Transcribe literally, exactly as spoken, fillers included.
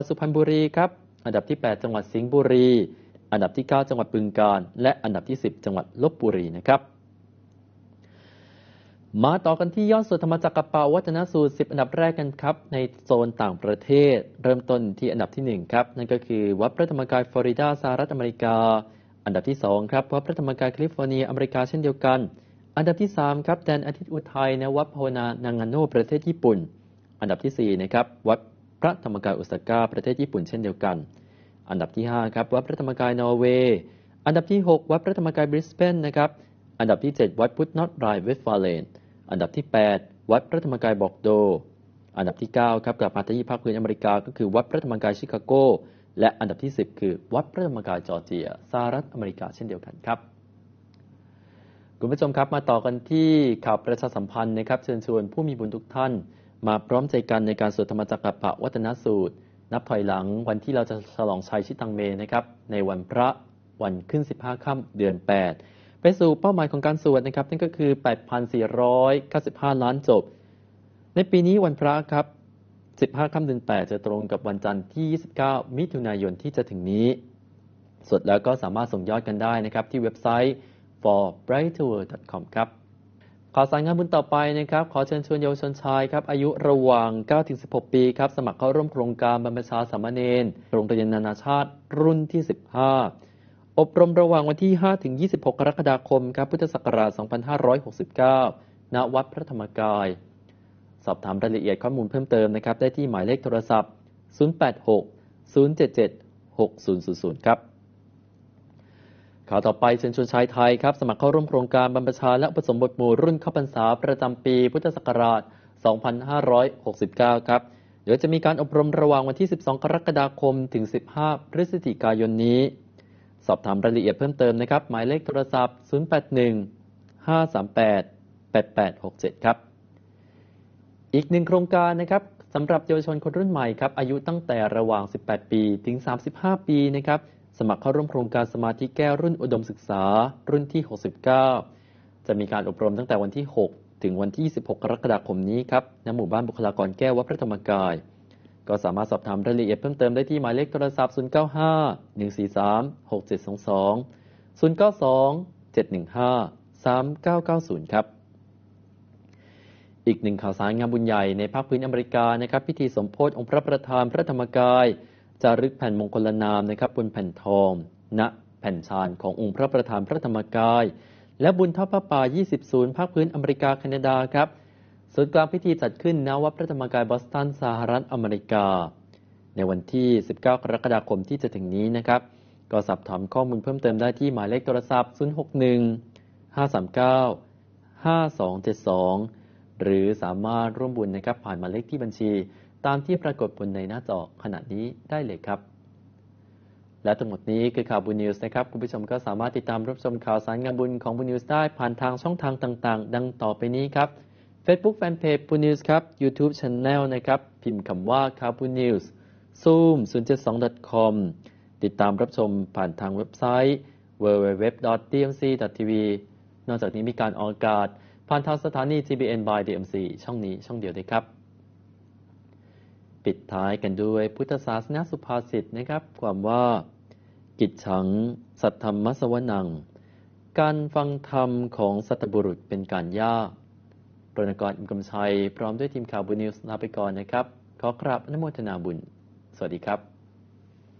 สุพรรณบุรีครับอันดับที่แปดจังหวัดสิงห์บุรีอันดับที่เก้าจังหวัดบึงกาฬและอันดับที่สิบจังหวัดลพบุรีนะครับมาต่อกันที่ยอดสุดธรรมจักรปาวัฒนสูตรสิบอันดับแรกกันครับในโซนต่างประเทศเริ่มต้นที่อันดับที่หนึ่งครับนั่นก็คือวัดพระธรรมกายฟลอริดาสหรัฐอเมริกาอันดับที่สองครับวัดพระธรรมกายแคลิฟอร์เนียอเมริกาเช่นเดียวกันอันดับที่สามครับแดนอาทิตย์อุทัยณวัดภาวนานางาโนประเทศญี่ปุ่นอันดับที่สี่นะครับวัดพระธรรมกายโอซาก้าประเทศญี่ปุ่นเช่นเดียวกันอันดับที่ห้าครับวัดพระธรรมกายนอร์เวย์อันดับที่หกวัดพระธรรมกายบริสเบนนะครับอันดับที่เจ็ดวัดพุทธนอตไรเวสต์ฟาเลนอันดับที่แปดวัดพระธรรมกายบอกโดอันดับที่เก้าครับกลับมาที่ภาคพื้นอเมริกาก็คือวัดพระธรรมกายชิคาโกและอันดับที่สิบคือวัดพระธรรมกายจอร์เจียสหรัฐอเมริกาเช่นเดียวกันครับคุณผู้ชมครับมาต่อกันที่ข่าวประชาสัมพันธ์นะครับเชิญชวนผู้มีบุญทุกท่านมาพร้อมใจกันในการสวดธรรมจักรปวัฒนสูตรนับถอยหลังวันที่เราจะฉลองชัยชิตังเมนะครับในวันพระวันขึ้นสิบห้าค่ำเดือนแปดไปสู่เป้าหมายของการสวดนะครับนั่นก็คือ แปดพันสี่ร้อยเก้าสิบห้า ล้านจบในปีนี้วันพระครับสิบห้าค่ำเดือนแปดจะตรงกับวันจันทร์ที่ยี่สิบเก้ามิถุนายนที่จะถึงนี้สวดแล้วก็สามารถส่งยอดกันได้นะครับที่เว็บไซต์ for brighter world dot com ครับข่าวสารงานบุญต่อไปนะครับขอเชิญชวนเยาวชนชายครับอายุระหว่าง เก้าถึงสิบหก ปีครับสมัครเข้าร่วมโครงการบรรพชาสามเณรโรงเรียนนานาชาติรุ่นที่สิบห้าอบรมระหว่างวันที่ ห้าถึงยี่สิบหก กรกฎาคมครับพุทธศักราช สองพันห้าร้อยหกสิบเก้า ณ วัดพระธรรมกายสอบถามรายละเอียดข้อมูลเพิ่มเติมนะครับได้ที่หมายเลขโทรศัพท์ ศูนย์ แปด หก ศูนย์ เจ็ด เจ็ด หก ศูนย์ ศูนย์ ศูนย์ ครับข่าวต่อไปเชิญชวนชายไทยครับสมัครเข้าร่วมโครงการบรรพชาและอุปสมบทหมู่รุ่นเข้าพรรษาประจำปีพุทธศักราช สองพันห้าร้อยหกสิบเก้า ครับเดี๋ยวจะมีการอบรมระหว่างวันที่ สิบสอง กรกฎาคมถึง สิบห้า พฤศจิกายนนี้สอบถามรายละเอียดเพิ่มเติมนะครับหมายเลขโทรศัพท์ ศูนย์ แปด หนึ่ง ห้า สาม แปด แปด แปด หก เจ็ด ครับอีกหนึ่งโครงการนะครับสำหรับเยาวชนคนรุ่นใหม่ครับอายุตั้งแต่ระหว่าง สิบแปด ปีถึง สามสิบห้า ปีนะครับสมัครเข้าร่วมโครงการสมาธิแก้วรุ่นอุดมศึกษารุ่นที่ หกสิบเก้า จะมีการอบรมตั้งแต่วันที่ หก ถึงวันที่ ยี่สิบหก กรกฎาคมนี้ครับณ หมู่บ้านบุคลากรแก้ววัดพระธรรมกายก็สามารถสอบถามรายละเอียดเพิ่มเติมได้ที่หมายเลขโทรศัพท์ ศูนย์ เก้า ห้า หนึ่ง สี่ สาม หก เจ็ด สอง สอง ศูนย์ เก้า สอง เจ็ด หนึ่ง ห้า สาม เก้า เก้า ศูนย์ ครับอีกหนึ่งข่าวสารงานบุญใหญ่ในภาคพื้นอเมริกานะครับพิธีสมโภชองค์พระประธานพระธรรมกายจารึกแผ่นมงคลนามนะครับบนแผ่นทองณแผ่นชานขององค์พระประธานพระธรรมกายและบุญทอดพระป่ายี่สิบศูนย์ภาคพื้นอเมริกาแคนาดาครับศูนย์กลางพิธีจัดขึ้นณวัดพระธรรมกายบอสตันสหรัฐอเมริกาในวันที่สิบเก้ากรกฎาคมที่จะถึงนี้นะครับก็สอบถามข้อมูลเพิ่มเติมได้ที่หมายเลขโทรศัพท์ ศูนย์ หก หนึ่ง ห้า สาม เก้า ห้า สอง เจ็ด สองหรือสามารถร่วมบุญนะครับผ่านหมายเลขที่บัญชีตามที่ปรากฏบนในหน้าจอขณะนี้ได้เลยครับและทั้งหมดนี้คือข่าวบุญนิวส์นะครับคุณผู้ชมก็สามารถติดตามรับชมข่าวสารงานบุญของบุญนิวส์ได้ผ่านทางช่องทางต่างๆดังต่อไปนี้ครับ Facebook Fanpage บุญนิวส์ครับ YouTube Channel นะครับพิมพ์คำว่าข่าวบุญนิวส์ Zoom ศูนย์ เจ็ด สอง ดอท คอม ติดตามรับชมผ่านทางเว็บไซต์ ดับเบิลยู ดับเบิลยู ดับเบิลยู ดอท ดี เอ็ม ซี ดอท ที วี นอกจากนี้มีการออกอากาศผ่านทางสถานี ที บี เอ็น by ดี เอ็ม ซี ช่องนี้ช่องเดียวด้วยครับปิดท้ายกันด้วยพุทธศาสนาสุภาษิตนะครับความว่ากิจฉังสัทธัมมัสสวนังการฟังธรรมของสัตบุรุษเป็นการยากรณกร อิมกำชัยพร้อมด้วยทีมข่าวบุญนิวส์ลาไปก่อนนะครับขอกราบอนุโมทนาบุญสวัสดีครับ